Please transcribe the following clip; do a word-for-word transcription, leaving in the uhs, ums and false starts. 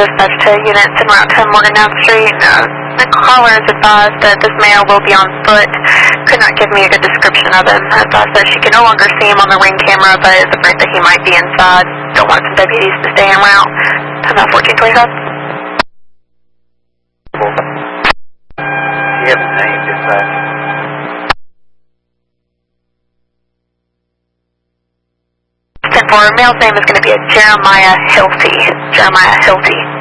dispatch to units en route to Morgantown Street. Uh, the caller is advised that this male will be on foot. Could not give me a good description of him. Advised that she can no longer see him on the ring camera, but is afraid that he might be inside. Don't want some deputies to stay en route. Time out fourteen twenty-five. Do you have his name, dispatch? ten four, male's name is going to be a Jeremiah Hilty. Jeremiah Hilty.